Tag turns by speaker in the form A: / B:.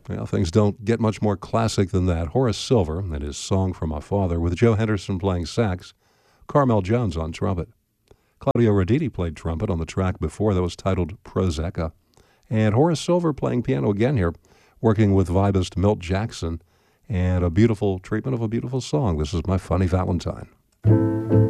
A: Well, things don't get much more classic than that. Horace Silver and his Song for My Father, with Joe Henderson playing sax, Carmel Jones on trumpet. Claudio Roditi played trumpet on the track before that was titled Proseca. And Horace Silver playing piano again here, working with vibist Milt Jackson, and a beautiful treatment of a beautiful song. This is My Funny Valentine.